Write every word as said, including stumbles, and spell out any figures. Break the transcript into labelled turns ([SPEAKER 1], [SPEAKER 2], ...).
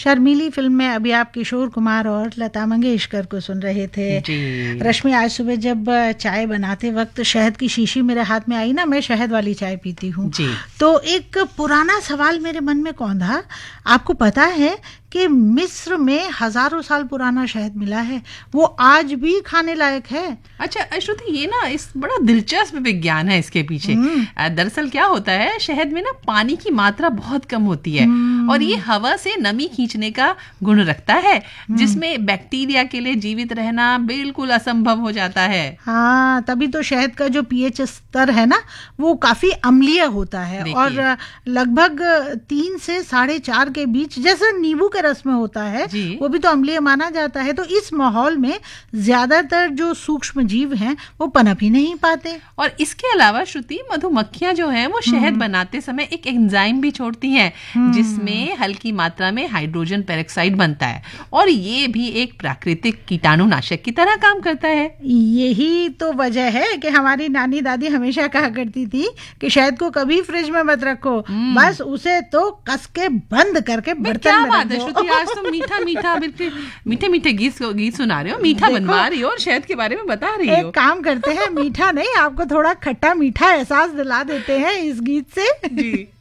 [SPEAKER 1] शर्मीली film में अभी आप किशोर कुमार और लता मंगेशकर को सुन रहे थे। रश्मि, आज सुबह जब चाय बनाते वक्त शहद की शीशी मेरे हाथ में आई ना, मैं शहद वाली चाय पीती हूँ, तो एक पुराना सवाल मेरे मन में कौंधा, आपको पता है कि मिस्र में हजारों साल पुराना शहद मिला है, वो आज भी खाने लायक है।
[SPEAKER 2] अच्छा श्रुति, ये ना इस बड़ा दिलचस्प विज्ञान है इसके पीछे। दरअसल क्या होता है, शहद में ना पानी की मात्रा बहुत कम होती है और ये हवा से नमी खींचने का गुण रखता है, जिसमें बैक्टीरिया के लिए जीवित रहना बिल्कुल असंभव हो जाता है।
[SPEAKER 1] हाँ, तभी तो शहद का जो पीएच स्तर है ना, वो काफी अम्लीय होता है और लगभग तीन से साढ़े चार के बीच, जैसा नींबू के रस में होता है, वो भी तो अम्लीय माना जाता है। तो इस माहौल में ज्यादातर जो सूक्ष्म जीव हैं वो पनप ही नहीं पाते।
[SPEAKER 2] और इसके अलावा श्रुति, मधुमक्खियां जो हैं वो शहद बनाते समय एक एंजाइम भी छोड़ती हैं, जिसमें हल्की मात्रा में हाइड्रोजन पेरोक्साइड बनता है और ये भी एक प्राकृतिक कीटाणुनाशक की तरह काम करता है।
[SPEAKER 1] यही तो वजह है कि हमारी नानी दादी हमेशा कहा करती थी कि शहद को कभी फ्रिज में मत रखो, बस उसे तो कस के बंद करके बर्तन में रख दो।
[SPEAKER 2] आज तो मीठा मीठा बिल्कुल मीठे मीठे गीत गीत सुना रहे हो, मीठा बनवा रही हो और शहद के बारे में बता रही हो।
[SPEAKER 1] एक काम करते हैं, मीठा नहीं, आपको थोड़ा खट्टा मीठा एहसास दिला देते हैं इस गीत से।
[SPEAKER 2] जी।